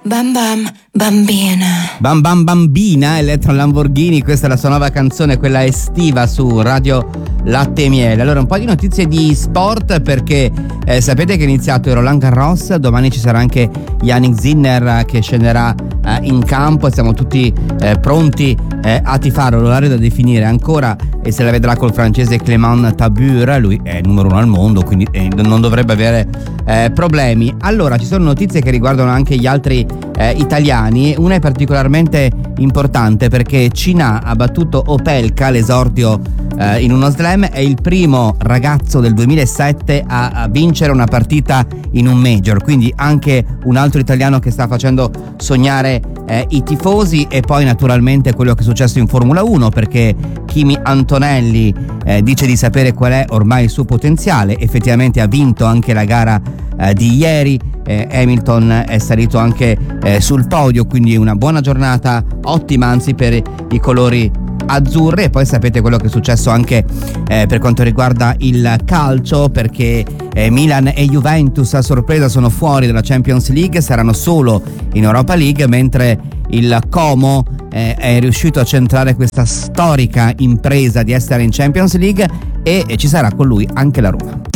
Bam bam bambina. Bam bam bambina, Elettra Lamborghini, questa è la sua nuova canzone, quella estiva su Radio Latte e Miele. Allora, un po' di notizie di sport, perché sapete che è iniziato il Roland Garros, domani ci sarà anche Jannik Sinner che scenderà in campo e siamo tutti pronti a tifare. L'orario da definire ancora e se la vedrà col francese Clément Tabur, lui è il numero 1 al mondo, quindi non dovrebbe avere problemi. Allora, ci sono notizie che riguardano anche gli altri italiani. Una è particolarmente importante perché Cina ha battuto Opelka, l'esordio in uno slam, è il primo ragazzo del 2007 a vincere una partita in un major, quindi anche un altro italiano che sta facendo sognare i tifosi. E poi naturalmente quello che è successo in Formula 1, perché Kimi Antonelli dice di sapere qual è ormai il suo potenziale, effettivamente ha vinto anche la gara di ieri, Hamilton è salito anche sul podio, quindi una buona giornata, ottima anzi per i colori azzurri. E poi sapete quello che è successo anche per quanto riguarda il calcio, perché Milan e Juventus a sorpresa sono fuori dalla Champions League, saranno solo in Europa League, mentre il Como è riuscito a centrare questa storica impresa di essere in Champions League e ci sarà con lui anche la Roma.